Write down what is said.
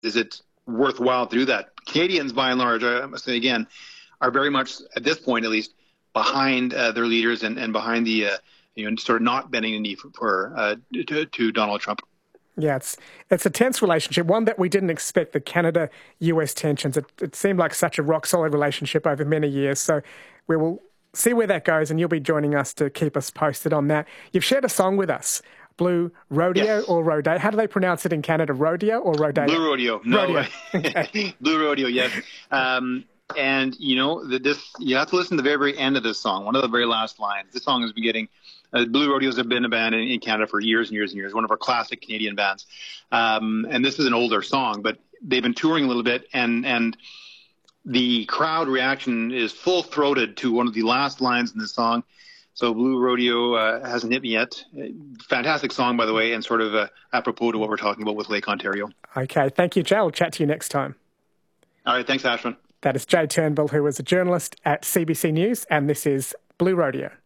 is it worthwhile to do that? Canadians, by and large, I must say again, are very much, at this point at least, behind their leaders and behind the, sort of not bending the knee to Donald Trump. Yeah, it's a tense relationship, one that we didn't expect, the Canada-US tensions. It seemed like such a rock-solid relationship over many years. So we will see where that goes, and you'll be joining us to keep us posted on that. You've shared a song with us, Blue Rodeo, yes, or Rodeo. How do they pronounce it in Canada, Rodeo or Rodeo? Blue Rodeo. No. Rodeo. Okay. Blue Rodeo, yes. And, you have to listen to the very, very end of this song, one of the very last lines. This song has been getting... Blue Rodeos have been a band in Canada for years and years and years, one of our classic Canadian bands. And this is an older song, but they've been touring a little bit, and the crowd reaction is full-throated to one of the last lines in the song. So Blue Rodeo hasn't hit me yet. Fantastic song, by the way, and sort of apropos to what we're talking about with Lake Ontario. Okay, thank you, Jay. I'll chat to you next time. All right, thanks, Ashwin. That is Jay Turnbull, who was a journalist at CBC News, and this is Blue Rodeo.